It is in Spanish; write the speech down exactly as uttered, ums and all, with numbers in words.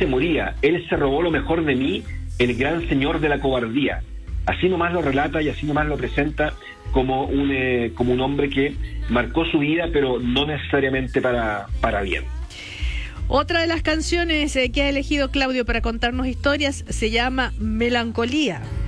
se moría, él se robó lo mejor de mí, el gran señor de la cobardía. Así nomás lo relata y así nomás lo presenta como un, eh, como un hombre que marcó su vida, pero no necesariamente para, para bien. Otra de las canciones eh, que ha elegido Claudio para contarnos historias se llama Melancolía.